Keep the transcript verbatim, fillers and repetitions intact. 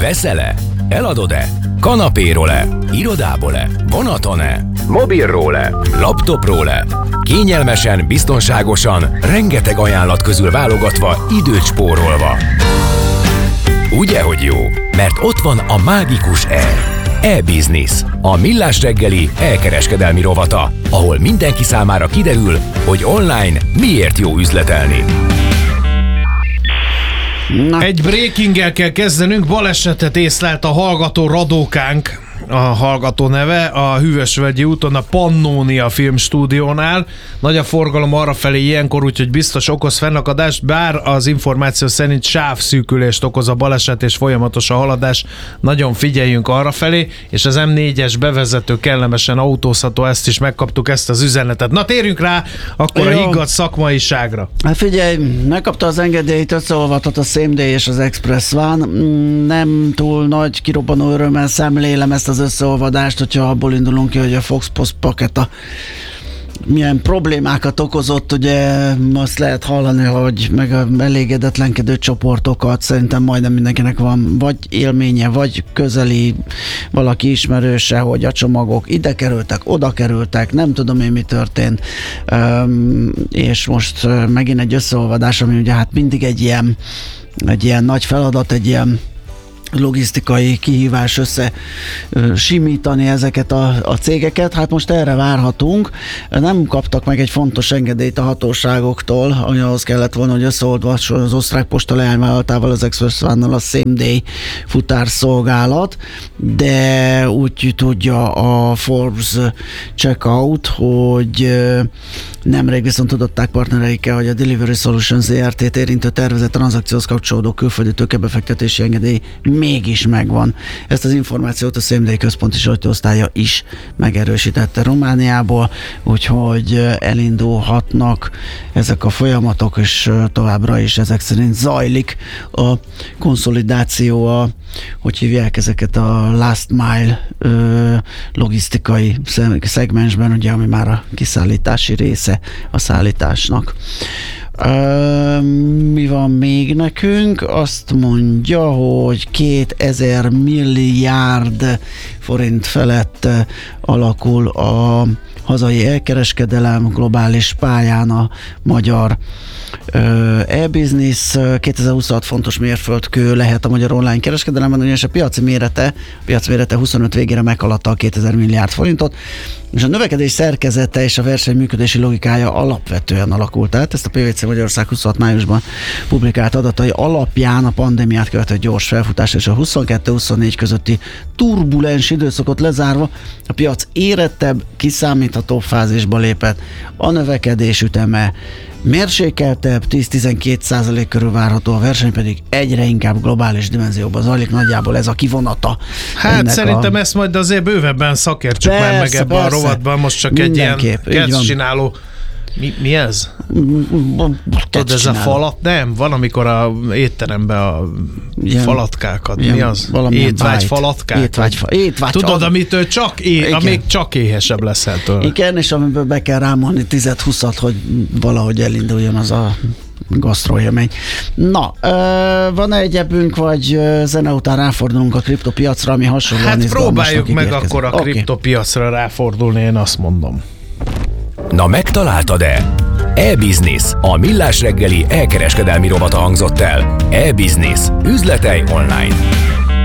Veszel-e? Eladod-e? Kanapéról-e? Irodából-e? Vonaton-e? Mobilról-e? Laptopról-e? Kényelmesen, biztonságosan, rengeteg ajánlat közül válogatva, időt spórolva. Ugye, hogy jó? Mert ott van a mágikus E. E-Business, a millás reggeli elkereskedelmi rovata, ahol mindenki számára kiderül, hogy online miért jó üzletelni. Na. Egy breakinggel kell kezdenünk. Balesetet észlelt a hallgató Radókánk, a hallgató neve, a Hűvösvölgyi úton, a Pannónia filmstúdiónál. Nagy a forgalom arrafelé ilyenkor, úgyhogy biztos okoz fennakadást, bár az információ szerint sávszűkülést okoz a baleset és folyamatos a haladás. Nagyon figyeljünk arrafelé, és az M négyes bevezető kellemesen autózható, ezt is megkaptuk, ezt az üzenetet. Na, térjünk rá akkor Jó. a higgadt szakmaiságra. Hát figyelj, megkapta az engedélyt, összeolvadhat a Same Day és az Express Van. Nem túl nagy kirobbanó örömmel szemlélem ezt az összeolvadást, hogyha abból indulunk ki, hogy a Fox Post Packet milyen problémákat okozott, ugye azt lehet hallani, hogy meg a elégedetlenkedő csoportokat, szerintem majdnem mindenkinek van vagy élménye, vagy közeli valaki ismerőse, hogy a csomagok ide kerültek, oda kerültek, nem tudom én mi történt, Üm, és most megint egy összeolvadás, ami ugye hát mindig egy ilyen, egy ilyen nagy feladat, egy ilyen logisztikai kihívás össze simítani ezeket a, a cégeket. Hát most erre várhatunk. Nem kaptak meg egy fontos engedélyt a hatóságoktól, ami ahhoz kellett volna, hogy összeoldva az osztrák posta leányvállalatával, az Express Vannal a Same Day futárszolgálat, de úgy tudja a Forbes Checkout, hogy nemrég viszont tudották partnereikkel, hogy a Delivery Solutions zé er té-t érintő tervezett tranzakcióhoz kapcsolódó külföldi tőkebefektetési engedély mégis megvan. Ezt az információt a Same Day központi sajtóosztálya is megerősítette Romániából, úgyhogy elindulhatnak ezek a folyamatok, és továbbra is ezek szerint zajlik a konszolidáció, a, hogy hívják ezeket a last mile ö, logisztikai szegmensben, ugye, ami már a kiszállítási része a szállításnak. Uh, mi van még nekünk? Azt mondja, hogy kétezer milliárd forint felett alakul a hazai elkereskedelem globális pályán a magyar uh, e-business. kétezer-huszonhat fontos mérföldkő lehet a magyar online kereskedelemben, ugyanis a piaci mérete, a piac mérete huszonöt végére meghaladta a kétezer milliárd forintot, és a növekedés szerkezete és a verseny működési logikája alapvetően alakult át. Ezt a pé vé cé Magyarország huszonhat májusban publikált adatai alapján a pandémiát követő gyors felfutás és a huszonkettő-huszonnégy közötti turbulens időszakot lezárva a piac érettebb, kiszámíthatóbb fázisba lépett. A növekedés üteme mérsékeltebb, tíz-tizenkét százalék körül várható, a verseny pedig egyre inkább globális dimenzióban zajlik, nagyjából ez a kivonata. Hát szerintem a... ezt majd azért bővebben szakértsük már meg ebben persze. a rovatban, most csak mindenképp egy ilyen kezdcsináló. Mi, mi ez? Tudod, ez a falat? Nem, van, amikor a étteremben a ilyen, falatkákat, ilyen, mi az? Étvágy falatkák? Étvágy, étvágy, Tudod, az... amitől csak, é, amíg csak éhesebb leszel tőle. Igen, és amiből be kell rámolni tízet-húszat, hogy valahogy elinduljon az a gasztroélmény. Na, ö, van-e egyebünk, vagy zene után ráfordulunk a kriptopiacra, ami hasonlóan hát izgalmasnak próbáljuk meg ígérkezik. akkor a okay. kriptopiacra ráfordulni, én azt mondom. Na, megtaláltad-e? E-Business, a millás reggeli elkereskedelmi rovata hangzott el. E-Business, üzletei online.